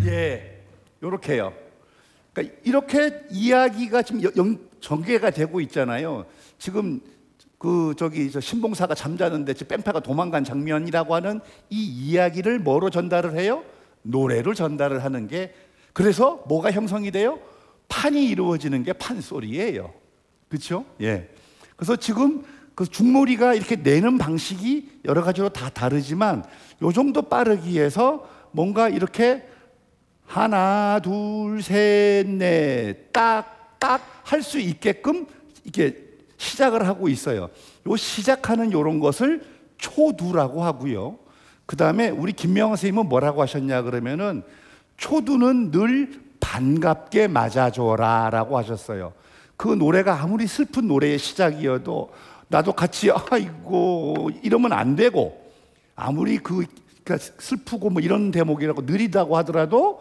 예, 요렇게요. 그러니까 이렇게 이야기가 지금 전개가 되고 있잖아요. 지금 저 신봉사가 잠자는데 뺑파가 도망간 장면이라고 하는 이 이야기를 뭐로 전달을 해요? 노래로 전달을 하는 게, 그래서 뭐가 형성이 돼요? 판이 이루어지는 게 판소리예요. 그렇죠? 예. 그래서 지금 그 중몰이가 이렇게 내는 방식이 여러 가지로 다 다르지만 요 정도 빠르기 위해서 뭔가 이렇게 하나, 둘, 셋, 넷, 딱 할 수 있게끔 이렇게 시작을 하고 있어요. 요 시작하는 요런 것을 초두라고 하고요. 그 다음에 우리 김명환 선생님은 뭐라고 하셨냐 그러면은 초두는 늘 반갑게 맞아줘라 라고 하셨어요. 그 노래가 아무리 슬픈 노래의 시작이어도 나도 같이 아이고 이러면 안 되고, 아무리 그러니까 슬프고 뭐 이런 대목이라고 느리다고 하더라도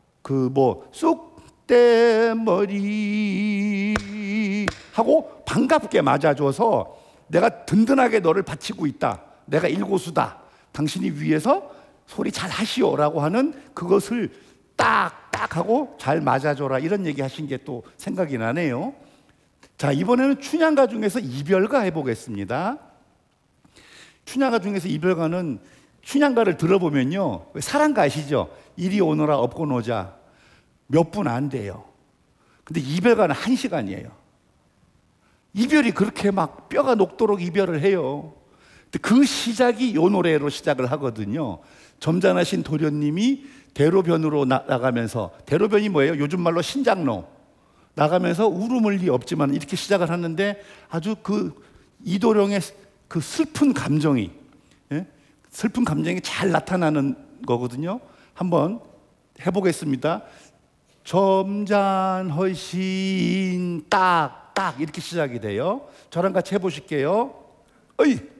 쑥대머리 하고 반갑게 맞아줘서 내가 든든하게 너를 바치고 있다, 내가 일고수다, 당신이 위해서 소리 잘 하시오라고 하는 그것을 딱 하고 잘 맞아줘라, 이런 얘기 하신 게 또 생각이 나네요. 자, 이번에는 춘향가 중에서 이별가 해보겠습니다. 춘향가 중에서 이별가는, 춘향가를 들어보면요, 사랑가 아시죠? 이리 오너라 업고 노자 몇 분 안 돼요. 근데 이별가는 1시간이에요. 이별이 그렇게 막 뼈가 녹도록 이별을 해요. 근데 그 시작이 요 노래로 시작을 하거든요. 점잖으신 도련님이 대로변으로 나가면서, 대로변이 뭐예요? 요즘 말로 신장로 나가면서 울음을 리 없지만 이렇게 시작을 하는데 아주 이도령의 그 슬픈 감정이, 슬픈 감정이 잘 나타나는 거거든요. 한번 해보겠습니다. 점잖으신 딱 이렇게 시작이 돼요. 저랑 같이 해보실게요. 어이